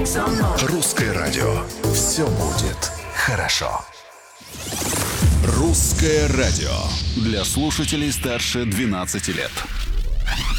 Русское радио. Все будет хорошо. Русское радио. Для слушателей старше 12 лет.